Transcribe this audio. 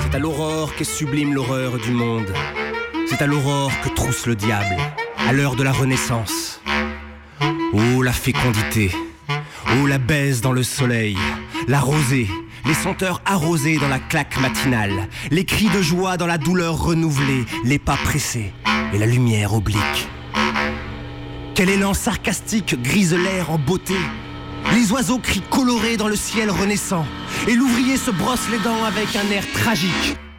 C'est à l'aurore qu'est sublime l'horreur du monde. C'est à l'aurore que trousse le diable, à l'heure de la renaissance. Oh la fécondité, oh la baise dans le soleil, la rosée, les senteurs arrosées dans la claque matinale, les cris de joie dans la douleur renouvelée, les pas pressés et la lumière oblique. Quel élan sarcastique grise l'air en beauté. Les oiseaux crient colorés dans le ciel renaissant, et l'ouvrier se brosse les dents avec un air tragique.